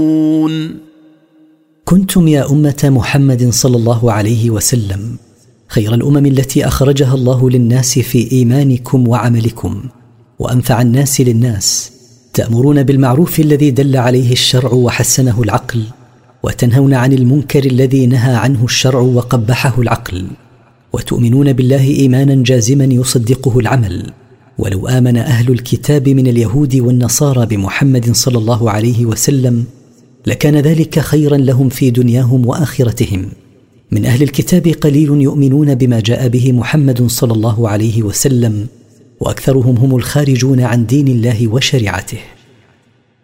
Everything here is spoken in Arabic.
كنتم يا أمة محمد صلى الله عليه وسلم خير الأمم التي أخرجها الله للناس في إيمانكم وعملكم، وأنفع الناس للناس، تأمرون بالمعروف الذي دل عليه الشرع وحسنه العقل، وتنهون عن المنكر الذي نهى عنه الشرع وقبحه العقل، وتؤمنون بالله إيمانا جازما يصدقه العمل. ولو آمن أهل الكتاب من اليهود والنصارى بمحمد صلى الله عليه وسلم لكان ذلك خيرا لهم في دنياهم وآخرتهم. من أهل الكتاب قليل يؤمنون بما جاء به محمد صلى الله عليه وسلم، وأكثرهم هم الخارجون عن دين الله وشريعته.